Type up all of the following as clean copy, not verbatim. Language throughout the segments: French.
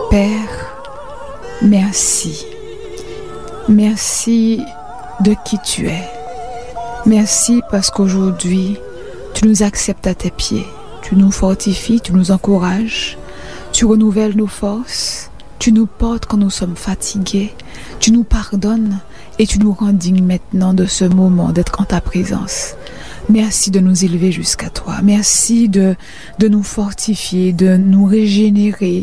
Père, merci. Merci de qui tu es. Merci parce qu'aujourd'hui, tu nous acceptes à tes pieds. Tu nous fortifies, tu nous encourages, tu renouvelles nos forces, tu nous portes quand nous sommes fatigués, tu nous pardonnes et tu nous rends dignes maintenant de ce moment d'être en ta présence. Merci de nous élever jusqu'à toi. Merci de nous fortifier, de nous régénérer,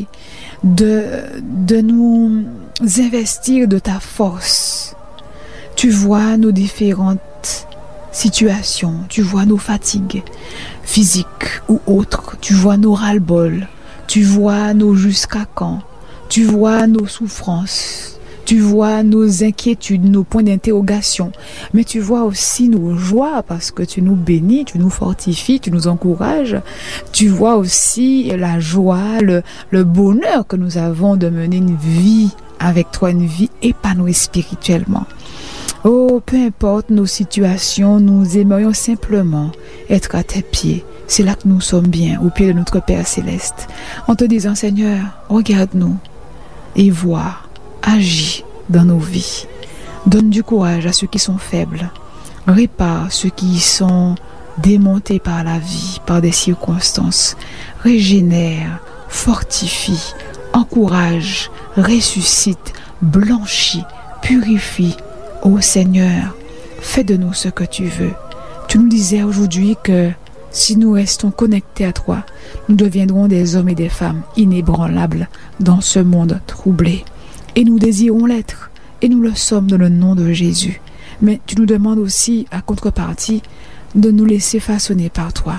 de nous investir de ta force. Tu vois nos différentes situations, tu vois nos fatigues physiques ou autres, tu vois nos ras-le-bol, tu vois nos jusqu'à quand, tu vois nos souffrances. Tu vois nos inquiétudes, nos points d'interrogation, mais tu vois aussi nos joies parce que tu nous bénis, tu nous fortifies, tu nous encourages. Tu vois aussi la joie, le bonheur que nous avons de mener une vie avec toi, une vie épanouie spirituellement. Oh, peu importe nos situations, nous aimerions simplement être à tes pieds. C'est là que nous sommes bien, au pied de notre Père Céleste. En te disant, Seigneur, regarde-nous et vois. Agis dans nos vies. Donne du courage à ceux qui sont faibles. Répare ceux qui sont démontés par la vie, par des circonstances. Régénère, fortifie, encourage, ressuscite, blanchit, purifie. Ô Seigneur, fais de nous ce que tu veux. Tu nous disais aujourd'hui que si nous restons connectés à toi, nous deviendrons des hommes et des femmes inébranlables dans ce monde troublé. Et nous désirons l'être, et nous le sommes dans le nom de Jésus. Mais tu nous demandes aussi, à contrepartie, de nous laisser façonner par toi,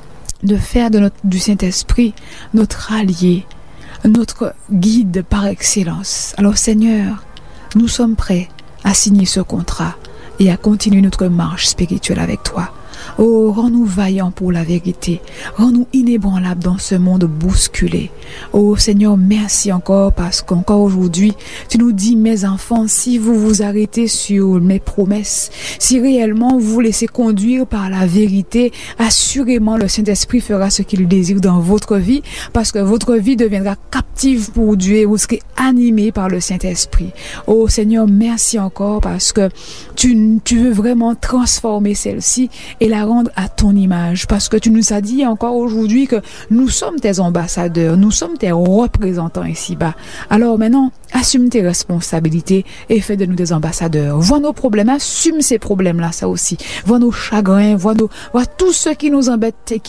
de faire du Saint-Esprit notre allié, notre guide par excellence. Alors Seigneur, nous sommes prêts à signer ce contrat et à continuer notre marche spirituelle avec toi. Oh, rends-nous vaillants pour la vérité. Rends-nous inébranlables dans ce monde bousculé. Oh Seigneur, merci encore parce qu'encore aujourd'hui, tu nous dis, mes enfants, si vous vous arrêtez sur mes promesses, si réellement vous vous laissez conduire par la vérité, assurément le Saint-Esprit fera ce qu'il désire dans votre vie parce que votre vie deviendra captive pour Dieu et vous serez animés par le Saint-Esprit. Oh Seigneur, merci encore parce que tu veux vraiment transformer celle-ci et la rendre à ton image, parce que tu nous as dit encore aujourd'hui que nous sommes tes ambassadeurs, nous sommes tes représentants ici-bas. Alors maintenant, assume tes responsabilités et fais de nous des ambassadeurs. Vois nos problèmes, assume ces problèmes-là, ça aussi. Vois nos chagrins, vois tout ce qui nous embête et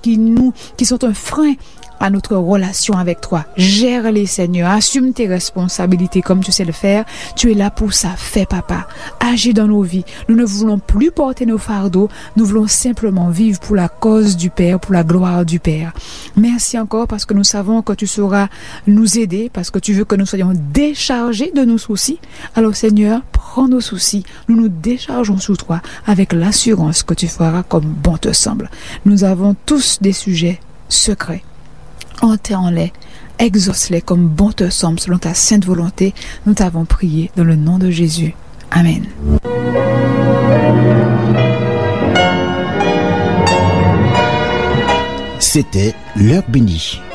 qui sont un frein à notre relation avec toi. Gère-les, Seigneur. Assume tes responsabilités comme tu sais le faire. Tu es là pour ça. Fais, Papa. Agis dans nos vies. Nous ne voulons plus porter nos fardeaux. Nous voulons simplement vivre pour la cause du Père, pour la gloire du Père. Merci encore parce que nous savons que tu sauras nous aider, parce que tu veux que nous soyons déchargés de nos soucis. Alors, Seigneur, prends nos soucis. Nous nous déchargeons sous toi avec l'assurance que tu feras comme bon te semble. Nous avons tous des sujets secrets. Enterre-les, exauce-les comme bon te semble selon ta sainte volonté. Nous t'avons prié dans le nom de Jésus. Amen. C'était l'heure bénie.